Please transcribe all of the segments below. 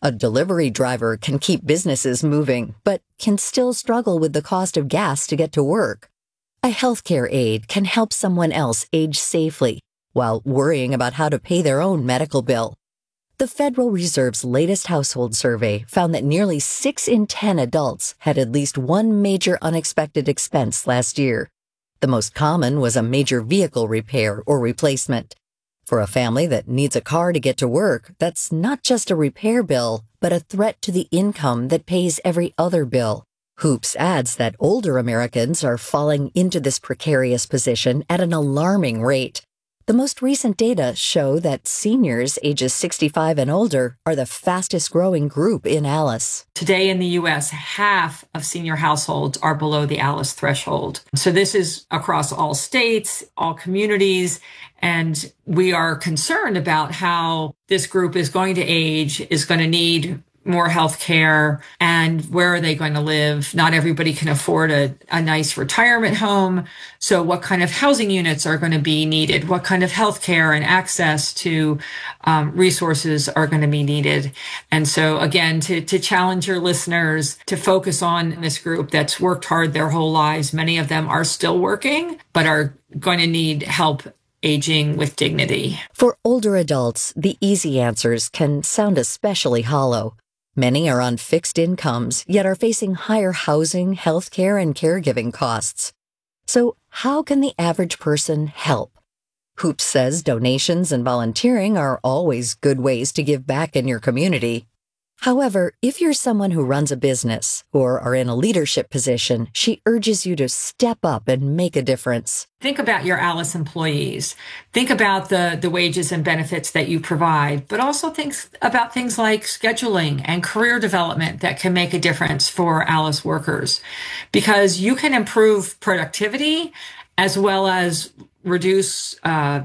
A delivery driver can keep businesses moving, but can still struggle with the cost of gas to get to work. A healthcare aide can help someone else age safely while worrying about how to pay their own medical bill. The Federal Reserve's latest household survey found that nearly 6 in 10 adults had at least one major unexpected expense last year. The most common was a major vehicle repair or replacement. For a family that needs a car to get to work, that's not just a repair bill, but a threat to the income that pays every other bill. Hoops adds that older Americans are falling into this precarious position at an alarming rate. The most recent data show that seniors ages 65 and older are the fastest growing group in ALICE. Today in the U.S., half of senior households are below the ALICE threshold. So this is across all states, all communities, and we are concerned about how this group is going to age, is going to need more health care, and where are they going to live? Not everybody can afford a nice retirement home. So what kind of housing units are going to be needed? What kind of health care and access to resources are going to be needed? And so again, to challenge your listeners to focus on this group that's worked hard their whole lives. Many of them are still working, but are going to need help aging with dignity. For older adults, the easy answers can sound especially hollow. Many are on fixed incomes, yet are facing higher housing, healthcare, and caregiving costs. So how can the average person help? Hoops says donations and volunteering are always good ways to give back in your community. However, if you're someone who runs a business or are in a leadership position, she urges you to step up and make a difference. Think about your ALICE employees. Think about the wages and benefits that you provide, but also think about things like scheduling and career development that can make a difference for ALICE workers, because you can improve productivity as well as reduce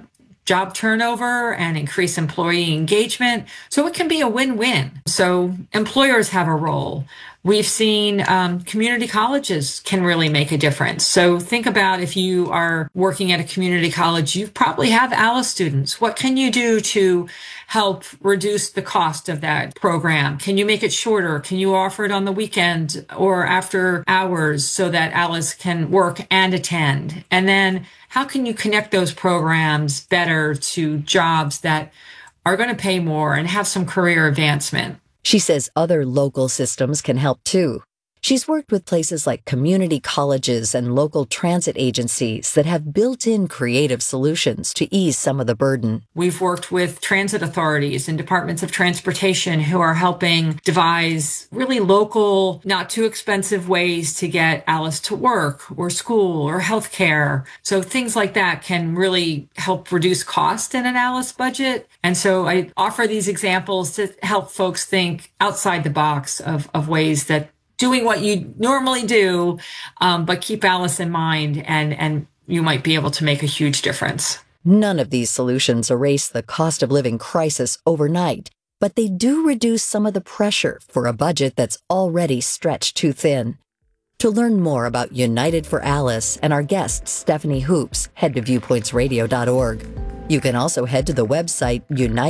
job turnover and increase employee engagement. So it can be a win-win. So employers have a role. We've seen community colleges can really make a difference. So think about if you are working at a community college, you probably have ALICE students. What can you do to help reduce the cost of that program? Can you make it shorter? Can you offer it on the weekend or after hours so that ALICE can work and attend? And then how can you connect those programs better to jobs that are going to pay more and have some career advancement? She says other local systems can help too. She's worked with places like community colleges and local transit agencies that have built-in creative solutions to ease some of the burden. We've worked with transit authorities and departments of transportation who are helping devise really local, not too expensive ways to get ALICE to work or school or healthcare. So things like that can really help reduce cost in an ALICE budget. And so I offer these examples to help folks think outside the box of ways that doing what you normally do, but keep ALICE in mind, and you might be able to make a huge difference. None of these solutions erase the cost of living crisis overnight, but they do reduce some of the pressure for a budget that's already stretched too thin. To learn more about United for ALICE and our guest, Stephanie Hoops, head to viewpointsradio.org. You can also head to the website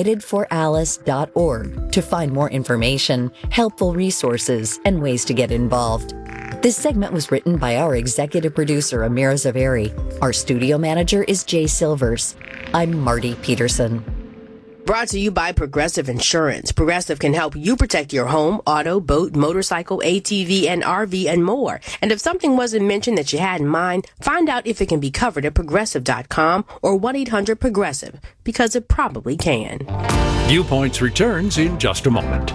unitedforalice.org to find more information, helpful resources, and ways to get involved. This segment was written by our executive producer, Amira Zaveri. Our studio manager is Jay Silvers. I'm Marty Peterson. Brought to you by Progressive Insurance. Progressive can help you protect your home, auto, boat, motorcycle, ATV, and RV, and more. And if something wasn't mentioned that you had in mind, find out if it can be covered at Progressive.com or 1-800-PROGRESSIVE, because it probably can. Viewpoints returns in just a moment.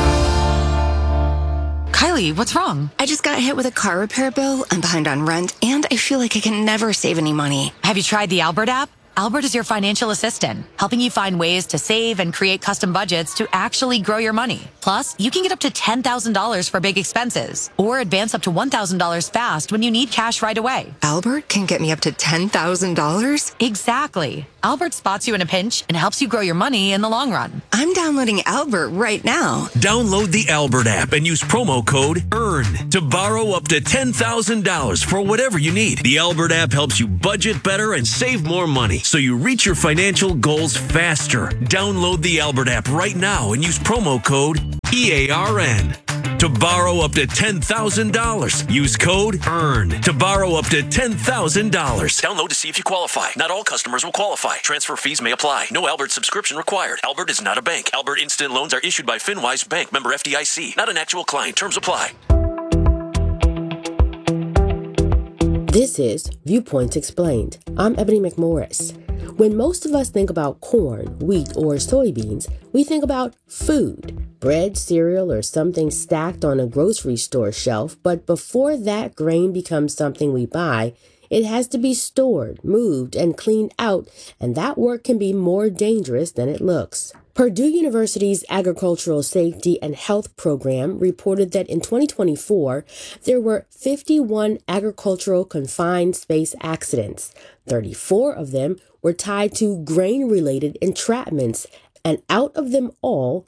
Kylie, what's wrong? I just got hit with a car repair bill. I'm behind on rent, and I feel like I can never save any money. Have you tried the Albert app? Albert is your financial assistant, helping you find ways to save and create custom budgets to actually grow your money. Plus, you can get up to $10,000 for big expenses or advance up to $1,000 fast when you need cash right away. Albert can get me up to $10,000? Exactly. Albert spots you in a pinch and helps you grow your money in the long run. I'm downloading Albert right now. Download the Albert app and use promo code EARN to borrow up to $10,000 for whatever you need. The Albert app helps you budget better and save more money. so you reach your financial goals faster. Download the Albert app right now and use promo code EARN to borrow up to $10,000. Use code EARN to borrow up to $10,000. Download to see if you qualify. Not all customers will qualify. Transfer fees may apply. No Albert subscription required. Albert is not a bank. Albert Instant Loans are issued by FinWise Bank, member FDIC. Not an actual client. Terms apply. This is Viewpoints Explained. I'm Ebony McMorris. When most of us think about corn, wheat, or soybeans, we think about food, bread, cereal, or something stacked on a grocery store shelf. But before that grain becomes something we buy, it has to be stored, moved, and cleaned out, and that work can be more dangerous than it looks. Purdue University's Agricultural Safety and Health Program reported that in 2024, there were 51 agricultural confined space accidents. 34 of them were tied to grain-related entrapments, and out of them all,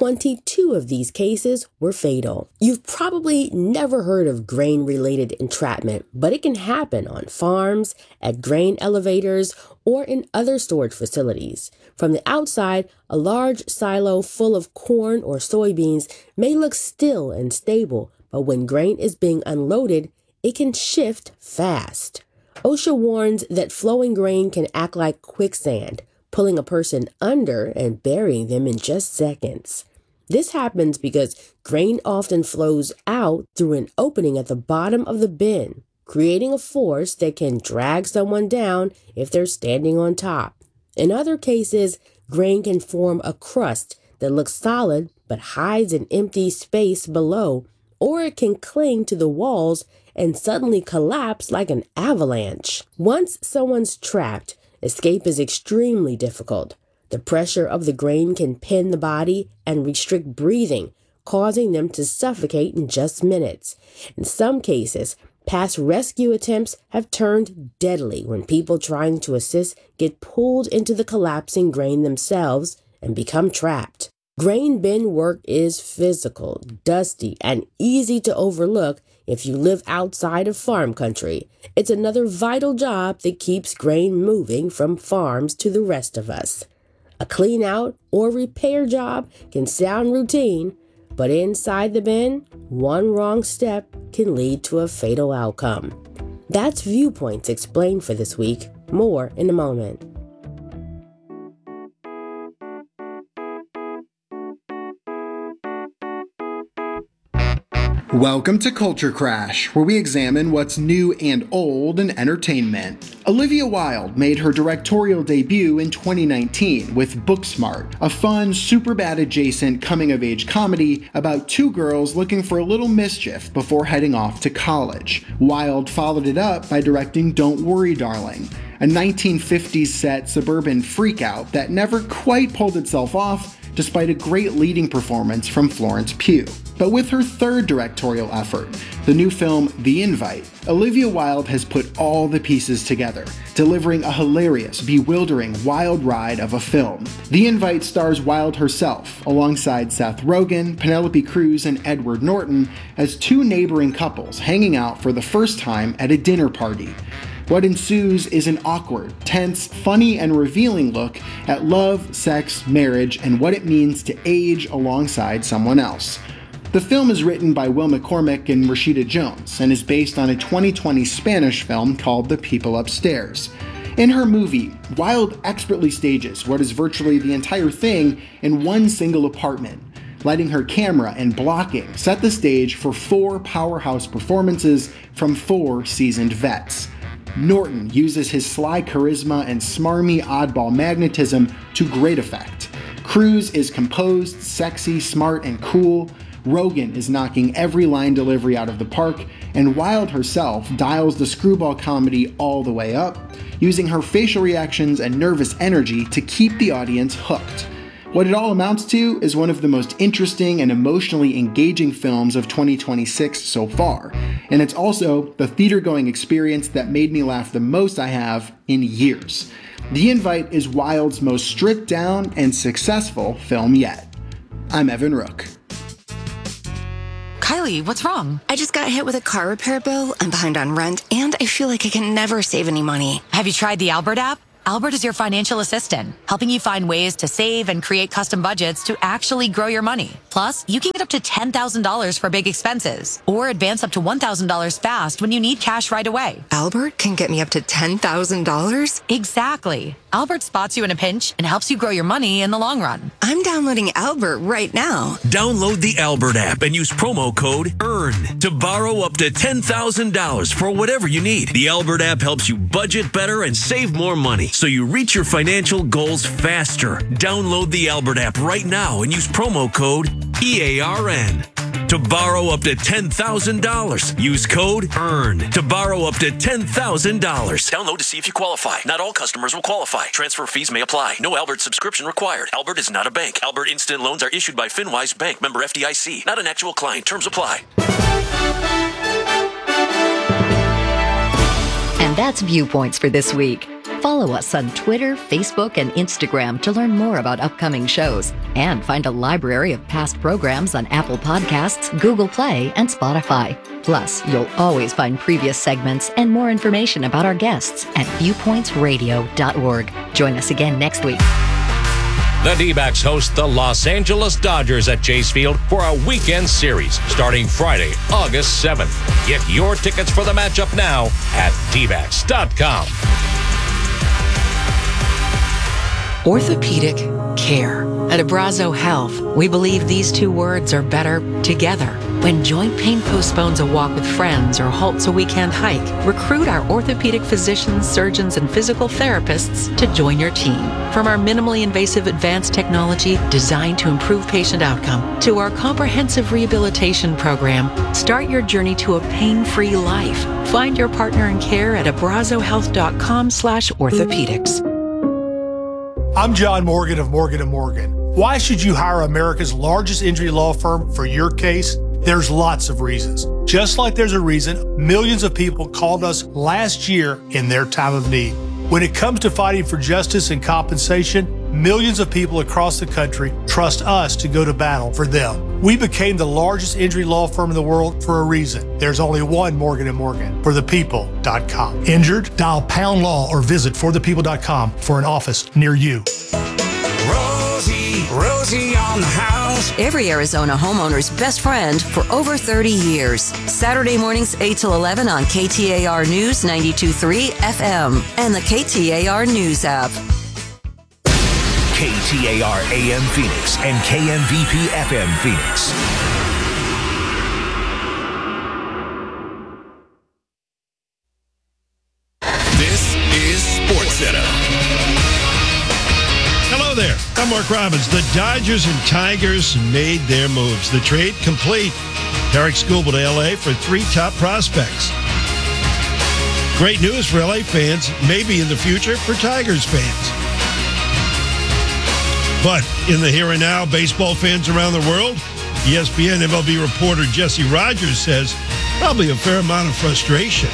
22 of these cases were fatal. You've probably never heard of grain-related entrapment, but it can happen on farms, at grain elevators, or in other storage facilities. From the outside, a large silo full of corn or soybeans may look still and stable, but when grain is being unloaded, it can shift fast. OSHA warns that flowing grain can act like quicksand, pulling a person under and burying them in just seconds. This happens because grain often flows out through an opening at the bottom of the bin, creating a force that can drag someone down if they're standing on top. In other cases, grain can form a crust that looks solid but hides an empty space below, or it can cling to the walls and suddenly collapse like an avalanche. Once someone's trapped, escape is extremely difficult. The pressure of the grain can pin the body and restrict breathing, causing them to suffocate in just minutes. In some cases, past rescue attempts have turned deadly when people trying to assist get pulled into the collapsing grain themselves and become trapped. Grain bin work is physical, dusty, and easy to overlook if you live outside of farm country. It's another vital job that keeps grain moving from farms to the rest of us. A clean out or repair job can sound routine, but inside the bin, one wrong step can lead to a fatal outcome. That's Viewpoints Explained for this week. More in a moment. Welcome to Culture Crash, where we examine what's new and old in entertainment. Olivia Wilde made her directorial debut in 2019 with Booksmart, a fun, Superbad-adjacent coming-of-age comedy about two girls looking for a little mischief before heading off to college. Wilde followed it up by directing Don't Worry, Darling, a 1950s set suburban freakout that never quite pulled itself off despite a great leading performance from Florence Pugh. But with her third directorial effort, the new film The Invite, Olivia Wilde has put all the pieces together, delivering a hilarious, bewildering, wild ride of a film. The Invite stars Wilde herself, alongside Seth Rogen, Penelope Cruz, and Edward Norton, as two neighboring couples hanging out for the first time at a dinner party. What ensues is an awkward, tense, funny, and revealing look at love, sex, marriage, and what it means to age alongside someone else. The film is written by Will McCormick and Rashida Jones and is based on a 2020 Spanish film called The People Upstairs. In her movie, Wilde expertly stages what is virtually the entire thing in one single apartment, letting her camera and blocking set the stage for 4 powerhouse performances from 4 seasoned vets. Norton uses his sly charisma and smarmy oddball magnetism to great effect. Cruz is composed, sexy, smart, and cool. Rogen is knocking every line delivery out of the park, and Wilde herself dials the screwball comedy all the way up, using her facial reactions and nervous energy to keep the audience hooked. What it all amounts to is one of the most interesting and emotionally engaging films of 2026 so far, and it's also the theater-going experience that made me laugh the most I have in years. The Invite is Wilde's most stripped-down and successful film yet. I'm Evan Rook. Kylie, what's wrong? I just got hit with a car repair bill, I'm behind on rent, and I feel like I can never save any money. Have you tried the Albert app? Albert is your financial assistant, helping you find ways to save and create custom budgets to actually grow your money. Plus, you can get up to $10,000 for big expenses or advance up to $1,000 fast when you need cash right away. Albert can get me up to $10,000? Exactly. Albert spots you in a pinch and helps you grow your money in the long run. I'm downloading Albert right now. Download the Albert app and use promo code EARN to borrow up to $10,000 for whatever you need. The Albert app helps you budget better and save more money so you reach your financial goals faster. Download the Albert app right now and use promo code EARN to borrow up to $10,000. Use code EARN to borrow up to $10,000. Download to see if you qualify. Not all customers will qualify. Transfer fees may apply. No Albert subscription required. Albert is not a bank. Albert Instant Loans are issued by FinWise Bank, member FDIC. Not an actual client. Terms apply. And that's Viewpoints for this week. Follow us on Twitter, Facebook, and Instagram to learn more about upcoming shows and find a library of past programs on Apple Podcasts, Google Play, and Spotify. Plus, you'll always find previous segments and more information about our guests at viewpointsradio.org. Join us again next week. The D-backs host the Los Angeles Dodgers at Chase Field for a weekend series starting Friday, August 7th. Get your tickets for the matchup now at dbacks.com. Orthopedic care. At Abrazo Health, we believe these two words are better together. When joint pain postpones a walk with friends or halts a weekend hike, recruit our orthopedic physicians, surgeons, and physical therapists to join your team. From our minimally invasive advanced technology designed to improve patient outcome to our comprehensive rehabilitation program, start your journey to a pain-free life. Find your partner in care at abrazohealth.com/orthopedics. I'm John Morgan of Morgan & Morgan. Why should you hire America's largest injury law firm for your case? There's lots of reasons. Just like there's a reason millions of people called us last year in their time of need. When it comes to fighting for justice and compensation, millions of people across the country trust us to go to battle for them. We became the largest injury law firm in the world for a reason. There's only one Morgan & Morgan, forthepeople.com. Injured? Dial #law or visit forthepeople.com for an office near you. Rosie on the house. Every Arizona homeowner's best friend for over 30 years. Saturday mornings 8 till 11 on KTAR News 92.3 FM and the KTAR News app. KTAR AM Phoenix and KMVP FM Phoenix. This is SportsCenter. Hello there. I'm Mark Robbins. The Dodgers and Tigers made their moves. The trade complete. Tarik Skubal to L.A. for 3 top prospects. Great news for L.A. fans, maybe in the future for Tigers fans. But in the here and now, baseball fans around the world, ESPN MLB reporter Jesse Rogers says probably a fair amount of frustration.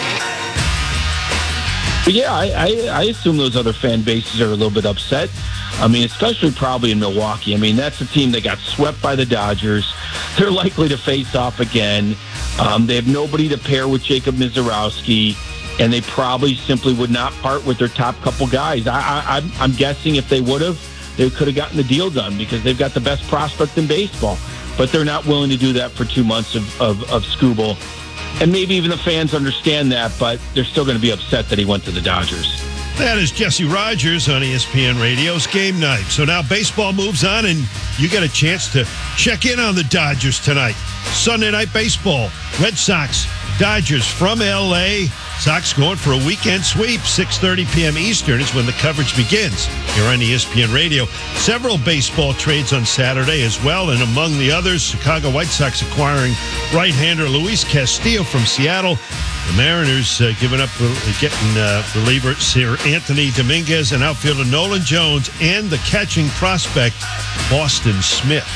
Yeah, I assume those other fan bases are a little bit upset. I mean, especially probably in Milwaukee. I mean, that's a team that got swept by the Dodgers. They're likely to face off again. They have nobody to pair with Jacob Misiorowski, and they probably simply would not part with their top couple guys. I'm guessing if they would have, they could have gotten the deal done because they've got the best prospect in baseball. But they're not willing to do that for 2 months of Skubal. And maybe even the fans understand that, but they're still going to be upset that he went to the Dodgers. That is Jesse Rogers on ESPN Radio's Game Night. So now baseball moves on, and you get a chance to check in on the Dodgers tonight. Sunday Night Baseball. Red Sox, Dodgers from L.A. Sox going for a weekend sweep. 6:30 p.m. Eastern is when the coverage begins here on ESPN Radio. Several baseball trades on Saturday as well, and among the others, Chicago White Sox acquiring right-hander Luis Castillo from Seattle. The Mariners giving up, getting reliever Sir Anthony Dominguez and outfielder Nolan Jones and the catching prospect Boston Smith.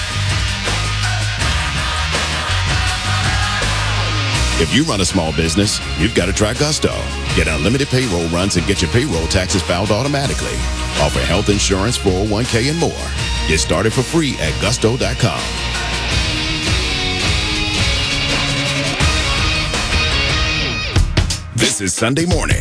If you run a small business, you've got to try Gusto. Get unlimited payroll runs and get your payroll taxes filed automatically. Offer health insurance, 401k, and more. Get started for free at gusto.com. This is Sunday Morning